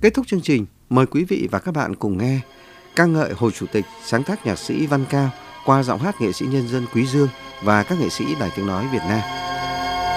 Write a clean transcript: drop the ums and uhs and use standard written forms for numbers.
Kết thúc chương trình, mời quý vị và các bạn cùng nghe ca ngợi Hồ Chủ tịch sáng tác nhạc sĩ Văn Cao qua giọng hát nghệ sĩ nhân dân Quý Dương và các nghệ sĩ Đài Tiếng Nói Việt Nam.